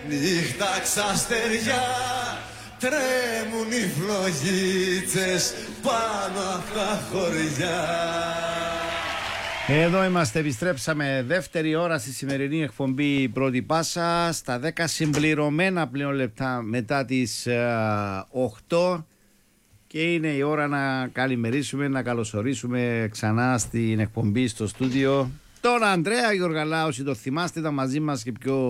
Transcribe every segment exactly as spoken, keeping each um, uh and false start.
νύχτα ξαστεριά, τρέμουν οι φλογίτσες πάνω απ' τα χωριά. Εδώ είμαστε, επιστρέψαμε δεύτερη ώρα στη σημερινή εκπομπή Πρώτη Πάσα, στα δέκα συμπληρωμένα πλέον λεπτά μετά τις οκτώ, και είναι η ώρα να καλημερίσουμε, να καλωσορίσουμε ξανά στην εκπομπή στο στούντιο τον Ανδρέα Γιοργαλά. Όσοι το θυμάστε, ήταν μαζί μας και πιο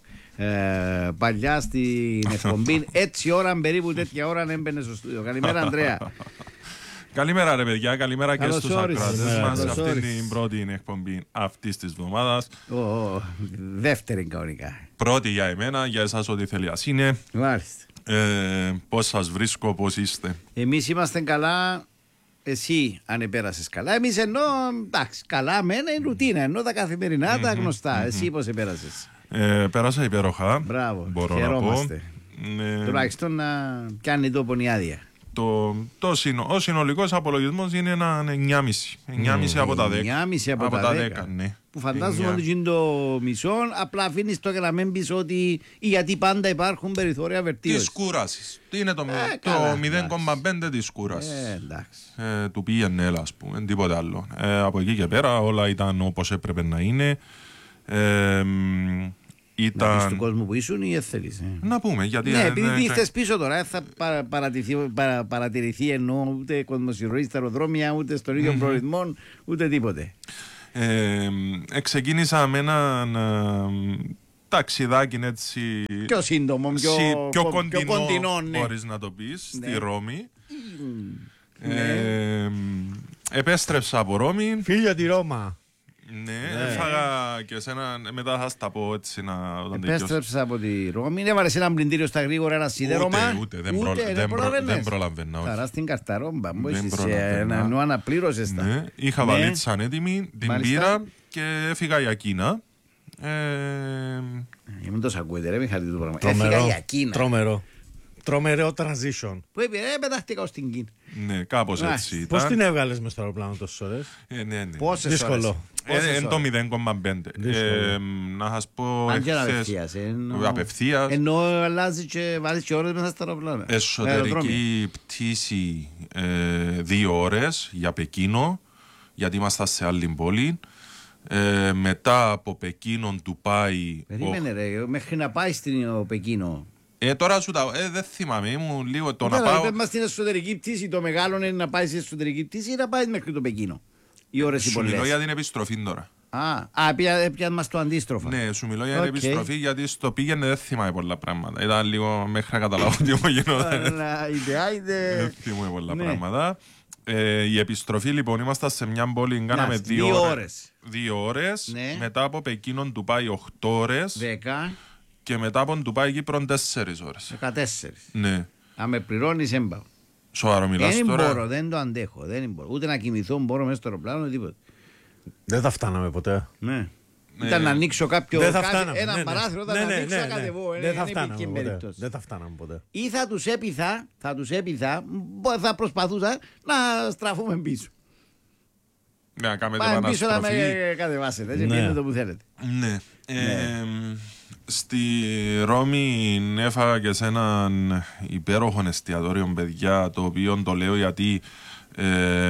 ε, παλιά στην εκπομπή. Έτσι ώρα, περίπου τέτοια ώρα έμπαινε στο στούντιο. Καλημέρα Ανδρέα. Καλημέρα ρε παιδιά, καλημέρα Καλώς και στους όρισες. ακροατές μας σε Καλώς αυτή όρισες. την πρώτη εκπομπή αυτής της εβδομάδας. Oh, oh, δεύτερη κανονικά. Πρώτη για εμένα, για εσάς ό,τι θέλει ας είναι. Μάλιστα. Ε, πώς σας βρίσκω, πώς είστε? Εμείς είμαστε καλά. Εσύ αν επέρασες καλά. Εμείς ενώ εντάξει, καλά μένα είναι ρουτίνα, ενώ τα καθημερινά τα γνωστά. Εσύ πώς επέρασες? Ε, πέρασα υπέροχα. Μπράβο, μπορώ χαιρόμαστε. να πω. Ε, Τουλάχιστον να πιάνει τόπο η άδεια. το, το συνο, ο συνολικός απολογισμός είναι ένα εννιά κόμμα πέντε. εννιά κόμμα πέντε από τα δέκα. εννιά κόμμα πέντε από, τα δέκα. Ναι. Που φαντάζομαι εννιά. ότι είναι το μισό. Απλά αφήνεις το για να μην πεις ότι γιατί πάντα υπάρχουν περιθώρια βελτίωσης. Της κούρασης. Τι είναι το, Ε, το καλά, μηδέν κόμμα πέντε της κούρασης. Ε, εντάξει. Ε, του πήγαινε έλα, ας πούμε, τίποτε άλλο. Ε, από εκεί και πέρα όλα ήταν όπως έπρεπε να είναι. Ε, ήταν... Να πεις του κόσμου που ήσουν ή θέλεις? Ε? Να πούμε, γιατί... Ναι, ε, επειδή ε, ήρθες πίσω τώρα, θα παρα, παρατηρηθεί, παρα, παρατηρηθεί ενώ ούτε κοσμοσυρωή στα αεροδρόμια, ούτε στον ίδιο προορισμό, ούτε τίποτε. ε, ε, ξεκίνησα με έναν ε, ταξιδάκι έτσι... Πιο σύντομο, πιο, σι- πιο πιο κοντινό, κοντινό, ναι. μπορείς να το πεις, Ναι. στη Ρώμη. Ναι. Ε, επέστρεψα από Ρώμη. Φίλια τη Ρώμα. Ναι, έφαγα και εσένα, μετά θα στα πω έτσι να όταν τελειώσει. Επέστρεψα από τη Ρώμη, έβαλες ένα πλυντήριο στα γρήγορα, ένα σίδερωμα. Ούτε, ούτε, δεν, προλα- δεν, προ- προλαβαίνες. δεν προλαβαίνα. όχι. Χαρά στην καρταρόμπα, μου Δεν είσαι προλαβαίνα. ενώ αναπλήρωσες τα. Ναι, είχα Ναι. βαλίτσα έτοιμη, την Μάλιστα. πήρα και έφυγα για Κίνα. Ε, Μην το ακούετε ρε, μην χάρετε το πράγμα. Τρομερό. Έφυγα για Κίνα. Τρομερό. Τρομερό transition. Που είπε, ε, πετάχτηκα ως την Κίνα. ναι, κάπως Α, έτσι ήταν. Πώς την έβγαλες μες στο αεροπλάνο τόσες ώρες? Ε, ναι, ναι. Πόσες Δύσκολο. ώρες? Ε, Πόσες είναι το ώρες? μηδέν κόμμα πέντε. Δύσκολο. Ε, να σας πω Αν και εχθές, απευθείας. Ενώ, απευθείας, ενώ αλλάζει και βάλεις και ώρες μέσα στα αεροπλάνα. αεροδρόμια. εσωτερική πτήση ε, δύο ώρες για Πεκίνο, γιατί ήμασταν σε άλλη πόλη. Ε, μετά από Πεκίνο του πάει. Περίμενε ρε, μέχρι να πάει στην ο Πεκίνο. Ε, τώρα σου τα. Ε, δεν θυμάμαι, ήμουν λίγο το να Βέβαια, πάω. πες μας στην εσωτερική πτήση, το μεγάλο είναι να πάει στην εσωτερική πτήση ή να πάει μέχρι το Πεκίνο. Οι ώρες οι Σου μιλώ πολλές. για την επιστροφή τώρα. Α, α πια, πια μας το αντίστροφα. Ναι, σου μιλώ για την Οκ. επιστροφή γιατί στο πήγαινε δεν θυμάμαι πολλά πράγματα. Ήταν λίγο μέχρι να καταλάβω τι μου γινόταν. Αλλά είτε, άιντε. Δεν θυμάμαι πολλά Ναι. πράγματα. Ε, η επιστροφή λοιπόν, ήμασταν σε μια πόλη, κάναμε Να, δύο, δύο ώρες. ώρες. Δύο ώρες. Ναι. Μετά από Πεκίνον του πάει οκτώ ώρες. Δέκα, Και μετά από του πάει Κύπρο τέσσερις ώρες. δεκατέσσερις. Ναι. Αν με πληρώνεις έμπαω. Σοβαρό μιλάς Δεν τώρα. μπορώ, δεν το αντέχω. Δεν μπορώ. Ούτε να κοιμηθώ μπορώ μέσα στο αεροπλάνο, τίποτα. Δεν θα φτάναμε ποτέ. Ναι. Ναι. Ήταν να ανοίξω κάποιο. Δεν θα κάτι- φτάναμε. ένα ναι, ναι. παράθυρο, θα Ναι, το ναι, ανοίξω, ναι, να ναι. κατεβώ. ε, Δεν θα είναι φτάναμε επική ποτέ. περίπτωση. Δεν θα φτάναμε ποτέ. Ή θα τους έπειθα, θα τους έπειθα, μπο- θα προσπαθούσα να στραφούμε πίσω. Ναι, να κάνετε Πάμε πίσω να με επαναστροφή. κατεβάσετε. Και Ναι. πηγαίνετε όπου θέλετε. Ναι. Ε, στη Ρώμη έφαγα και σε έναν υπέροχο εστιατόριο, παιδιά, το οποίο το λέω γιατί ε,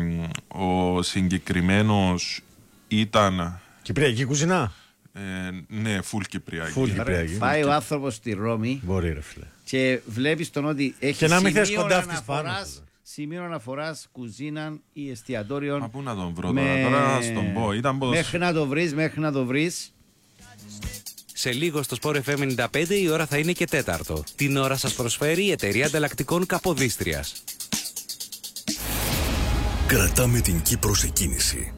ο συγκεκριμένος ήταν Κυπριακή κουζινά. ε, ναι, φουλ Κυπριακή. Φουλ Κυπριακή. Πάει ο άνθρωπος στη Ρώμη Μπορεί ρε φίλε. και βλέπεις τον ότι έχει Και να μην θες σημείο κοντά στις αναφοράς- πάνω. σημείο αναφοράς κουζίνα ή εστιατόριο. Μα πού να τον βρω με- τώρα, τώρα να στον πω. Ήταν πως... Μέχρι να το βρεις, μέχρι να το βρεις. Σε λίγο στο Sport εφ εμ ενενήντα πέντε η ώρα θα είναι και τέταρτο. Την ώρα σας προσφέρει η εταιρεία ανταλλακτικών Καποδίστριας. Κρατάμε την Κύπρο σε κίνηση.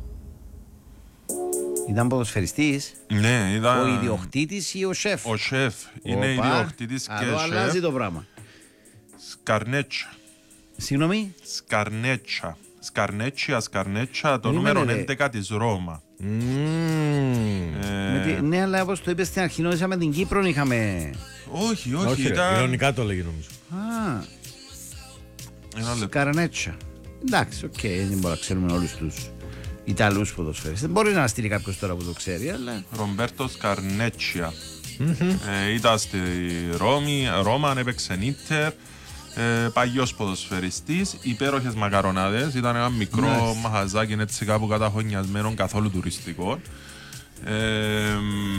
Ήταν ποδοσφαιριστής, Ναι, ήταν... ο ιδιοκτήτης ή ο σεφ. Ο σεφ. Είναι Οπα, ιδιοκτήτης και εδώ αλλάζει σεφ. το πράγμα. Σκαρνέτσα. Συγγνώμη. Σκαρνέτσα. Σκαρνέτσια, Σκαρνέτσα, το Περίμενε, νούμερο ρε. έντεκα της Ρώμα. Μμμ. Ε, Με τη- ναι, αλλά όπως το είπες στην αρχή, νόμιζα με την Κύπρο είχαμε. όχι, όχι, Όχι ρε, ήταν... ειρωνικά το λέγει νομίζω. Α, Ένα λεπτό. Καρανέτσα. Εντάξει, οκ, δεν μπορούμε να ξέρουμε όλους τους Ιταλούς ποδοσφαιριστές. Μπορεί να στείλει κάποιος τώρα που το ξέρει, αλλά. Ρομπέρτο Σκαρνέτσια. Ε, ήταν στη Ρώμη, Ρώμα, έπαιξε Ίντερ. Ε, παγιός ποδοσφαιριστής, υπέροχες μακαρονάδες. Ήταν ένα μικρό nice. μαχαζάκι έτσι κάπου καταχωνιασμένο, καθόλου τουριστικό. Ε,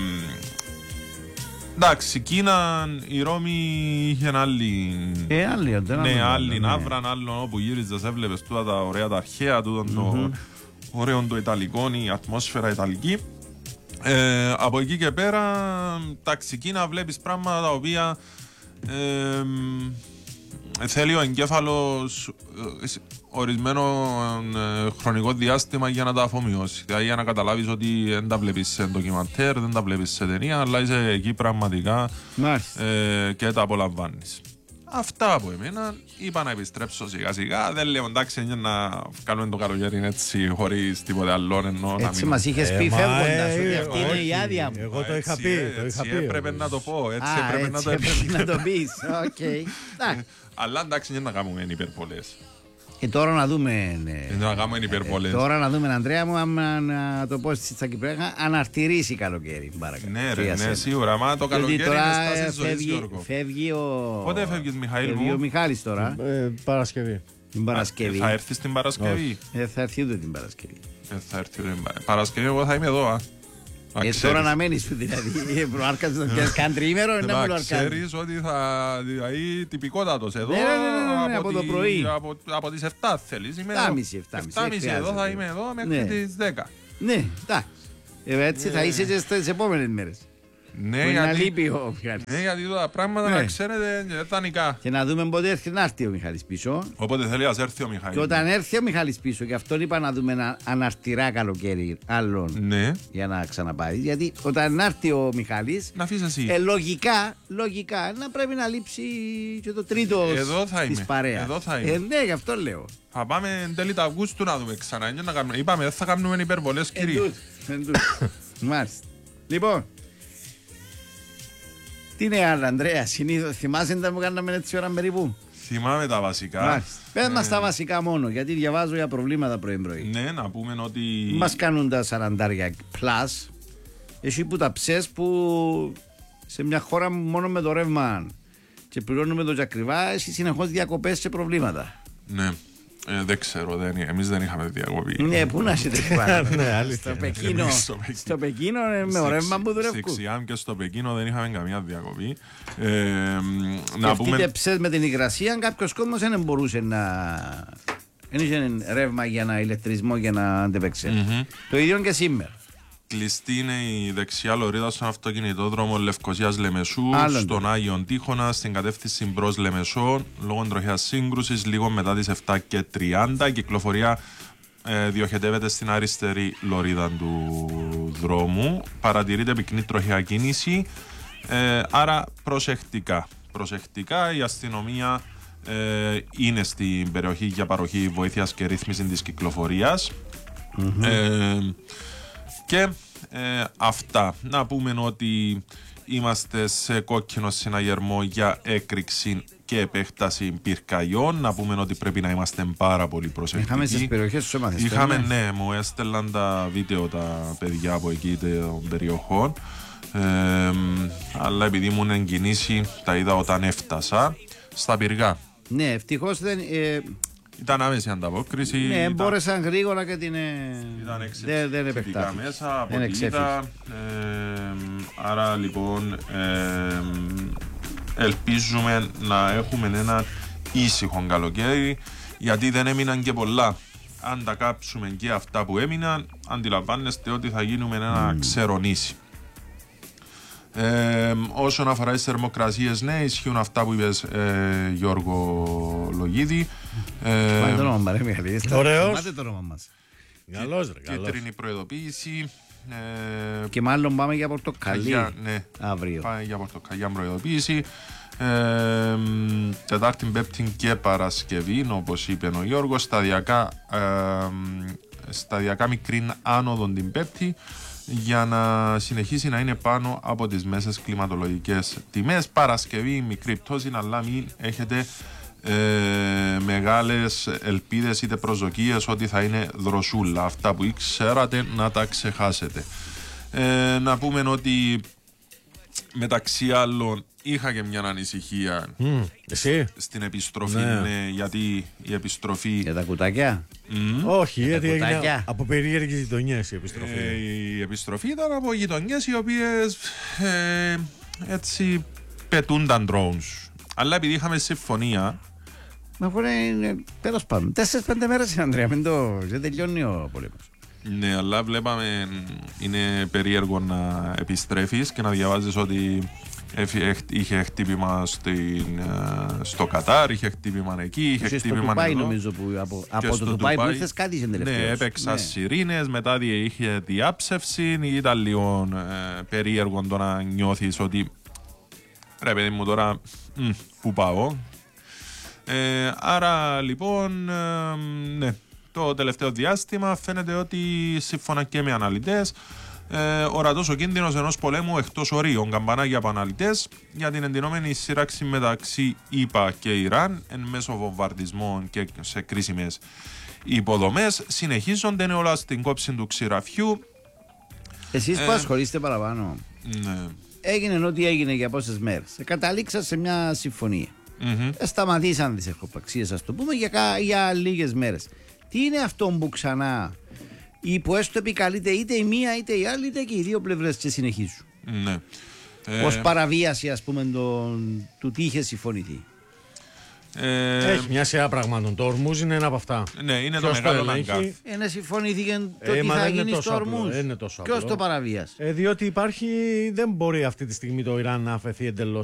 εντάξει, Κίνα, η Ρώμη είχε άλλη. Ε, άλλη, δεν ναι, άλλη ναύρα, άλλο όπου γύριζες, έβλεπες τούτα τα ωραία τα αρχαία, τούτο mm-hmm. το ωραίο το ιταλικό, η ατμόσφαιρα ιταλική. Ε, από εκεί και πέρα, εντάξει, Κίνα βλέπεις πράγματα τα οποία. Ε, θέλει ο εγκέφαλος ορισμένο ε, χρονικό διάστημα για να τα αφομοιώσει. Δηλαδή για να καταλάβεις ότι δεν τα βλέπεις σε ντοκιμαντέρ, δεν τα βλέπεις σε ταινία, αλλά είσαι εκεί πραγματικά ε, και τα απολαμβάνεις. Αυτά από εμένα. Είπα να επιστρέψω σιγά σιγά. Δεν λέω εντάξει για να κάνουμε το καλοκαίρι έτσι χωρίς τίποτε άλλο. Ενώ έτσι μην... μας είχες πει φεύγοντας ότι αυτή είναι η άδεια μου. Εγώ το είχα πει. Έτσι έπρεπε να το πω. Έτσι έπρεπε να το πεις. Αλλά εντάξει για να κάνουμε υπερβολές. Και τώρα να δούμε. Να κάνουμε υπερβολές. Τώρα να δούμε, Ανδρέα μου, να το πω στα Κυπριακά, αναρτηρήσει καλοκαίρι. Ναι, ρε, ναι, σίγουρα. Μα το καλοκαίρι είναι στάση ζωής, Γιώργο. Φεύγει ο. Πότε φεύγεις, Μιχαήλ μου? Φεύγει ο Μιχάλης τώρα. Παρασκευή. Την Παρασκευή. Θα έρθεις την Παρασκευή? Ε, θα έρθει ούτε την Παρασκευή. Ε, θα έρθει ούτε την Παρασκευή. Εγώ θα είμαι εδώ, α. Ε, τώρα να μένεις που δηλαδή προάρκαζες να πιάσεις καν τριήμερο να μην το αρκάζεις. Ξέρεις ότι θα, δηλαδή τυπικότατος εδώ, ναι, ναι, ναι, από, από το πρωί. Από, από τις εφτά θέλεις, είμαι εφτά και μισή, εφτά και μισή εδώ θα είμαι εδώ μέχρι ναι. τις δέκα. Ναι, εντάξει. Έτσι θα είσαι και στις επόμενες μέρες. Ναι, γιατί, ναι, γιατί τα πράγματα ναι. να ξέρετε δανεικά. Και να δούμε πότε έρθει να έρθει ο Μιχάλης πίσω. Όποτε θέλει ας έρθει ο Μιχάλης. Και όταν έρθει ο Μιχάλης πίσω, και αυτόν είπα να δούμε ένα αναρτηρά καλοκαίρι άλλον ναι. για να ξαναπάει. Γιατί όταν έρθει ο Μιχάλης, να αφήσεις εσύ. Ε, λογικά, λογικά να πρέπει να λείψει και το τρίτο της παρέας. Εδώ θα είμαι. Ε, ναι, γι' αυτό λέω. Θα πάμε τέλη του Αυγούστου να δούμε ξανά. Να κάνουμε. Είπαμε δεν θα κάνουμε υπερβολές, κύριε. Μάλιστα. Λοιπόν. Τι είναι άλλο, Ανδρέα, συνήθως θυμάσαι να μου κάναμε έτσι ώρα περίπου? Θυμάμαι τα βασικά. Πες μας τα βασικά μόνο, γιατί διαβάζω για προβλήματα πρωί-πρωί. Ναι, να πούμε ότι. Μας κάνουν τα σαραντάρια plus. Εσύ που τα ψες που σε μια χώρα μόνο με το ρεύμα και πληρώνουμε το και ακριβά, εσύ συνεχώς διακοπές και προβλήματα. Ναι. Ε, δεν ξέρω, δεν, εμείς δεν είχαμε διακοπή. Ναι, πού να έχετε διακοπή. Στο Πεκίνο, στο Πεκίνο με ωρεύμα που δουλεύουν. Στη Xi'an και στο Πεκίνο δεν είχαμε καμία διακοπή. Ε, να και πούμε... ψες με την υγρασία, κάποιος κόσμος δεν μπορούσε να... Δεν είχε ρεύμα για να ηλεκτρισμό για να αντεπέξει. Mm-hmm. Το ίδιο και σήμερα. Κλειστή είναι η δεξιά λωρίδα στον αυτοκινητόδρομο Λευκωσίας Λεμεσού, Άλλον στον Άγιον Τείχονα, στην κατεύθυνση μπρος Λεμεσό, λόγω τροχαίας σύγκρουσης, λίγο μετά τις εφτά και τριάντα. Η κυκλοφορία ε, διοχετεύεται στην αριστερή λωρίδα του δρόμου. Παρατηρείται πυκνή τροχαία κίνηση, ε, άρα προσεκτικά. Προσεκτικά η αστυνομία ε, είναι στην περιοχή για παροχή βοήθειας και ρύθμιση της κυκλοφορίας. Mm-hmm. Ε, Και ε, αυτά. Να πούμε ότι είμαστε σε κόκκινο συναγερμό για έκρηξη και επέκταση πυρκαγιών. Να πούμε ότι πρέπει να είμαστε πάρα πολύ προσεκτικοί. Είχαμε στις περιοχές σου έμαθες. Είχαμε, ναι, μου έστελναν τα βίντεο τα παιδιά από εκεί των περιοχών. Ε, αλλά επειδή ήμουν εγκινήσει, τα είδα όταν έφτασα στα πυργά. Ναι, ευτυχώς δεν... Ε... Ήταν άμεση ανταπόκριση. Ναι, ήταν... μπόρεσαν γρήγορα και την. Ήταν δεν δεν επεκτάθη μέσα από την είδα. Ε, άρα λοιπόν ε, ελπίζουμε να έχουμε ένα ήσυχο καλοκαίρι, γιατί δεν έμειναν και πολλά. Αν τα κάψουμε και αυτά που έμειναν, αντιλαμβάνεστε ότι θα γίνουμε ένα mm. ξερονήσι. Ε, όσον αφορά τις θερμοκρασίες, ναι, ισχύουν αυτά που είπες, ε, Γιώργο Λογίδη. Πάμε το όνομα μας, ρε Μιχαλή. Ωραίος. Πάτε το όνομα μας. Καλώς, ρε, καλώς. Κίτρινη προειδοποίηση. Ε, και μάλλον πάμε για πορτοκαλί. Για, ναι, αύριο. Πάμε για πορτοκαλιά προειδοποίηση. Ε, Τετάρτη, Πέμπτη και Παρασκευή, όπως είπε ο Γιώργος, σταδιακά, ε, σταδιακά μικρή άνοδον την Πέμπτη, για να συνεχίσει να είναι πάνω από τις μέσες κλιματολογικές τιμές. Παρασκευή μικρή πτώση, αλλά μην έχετε ε, μεγάλες ελπίδες είτε προσδοκίες ότι θα είναι δροσούλα. Αυτά που ξέρατε να τα ξεχάσετε. Ε, να πούμε ότι μεταξύ άλλων είχα και μια ανησυχία Mm, εσύ. στην επιστροφή, Ναι. ναι, γιατί η επιστροφή... Για τα κουτάκια. Μμ. Όχι, γιατί έγινε κουτάκια. από περίεργες γειτονιές η επιστροφή. Ε, η επιστροφή ήταν από γειτονιές οι οποίες ε, έτσι πετούνταν drones. Αλλά επειδή είχαμε συμφωνία, Μα μπορεί να είναι τέλος πάντων. Τέσσερις πέντε μέρες είναι, Ανδρέα, μην το. Δεν τελειώνει ο πόλεμος. ναι, αλλά βλέπαμε είναι περίεργο να επιστρέφεις και να διαβάζεις ότι έφυ- έχ- είχε χτύπημα στην, ε, στο Κατάρ, είχε χτύπημα εκεί, είχε Και στο χτύπημα Ντουμπάι εδώ. νομίζω που από, Και από το στο Ντουμπάι που Ντουμπάι, ήρθες κάτι είχε τελευταίος. ναι, έπαιξα Ναι. σιρήνες, μετά δι- είχε διάψευση, ήταν λίγο ε, περίεργο το να νιώθεις ότι ρε παιδί μου τώρα μ, πού πάω. Ε, άρα λοιπόν ε, ναι, το τελευταίο διάστημα φαίνεται ότι σύμφωνα και με αναλυτές ε, ορατός ο κίνδυνος ενός πολέμου εκτός ορίων, καμπανάκια από αναλυτές για την εντυνόμενη σύραξη μεταξύ ΗΠΑ και Ιράν εν μέσω βομβαρδισμών και σε κρίσιμες υποδομές συνεχίζονται όλα στην κόψη του ξηραφιού. Εσείς που Ε, ασχολείστε παραπάνω, Ναι. έγινε ό,τι έγινε για πόσες μέρες. Ε, Καταλήξα σε μια συμφωνία. Μμμ. Ε, Σταματήσαν τις εχοπαξίες, ας το πούμε, για, κα- για λίγες μέρες. Τι είναι αυτό που ξανά ή που έστω επικαλείται είτε η μία είτε η άλλη είτε και οι δύο πλευρές και συνεχίζουν. Ναι. Ε, Ως παραβίαση, ας πούμε, τον- του τι είχε συμφωνηθεί. ε, Έχει μια σειρά πραγμάτων. Το Ορμούζ είναι ένα από αυτά. ναι, είναι το Ποιος μεγάλο ελέγχει? αγκάθι. Ένα συμφωνήθηκε το Ε, τι μα θα δεν είναι γίνει τόσο στο απλό, Ορμούζ. δεν είναι τόσο Ποιος απλό. το παραβίασε. Ε, διότι υπάρχει, δεν μπορεί αυτή τη στιγμή το Ιράν να αφαιθεί εντελώς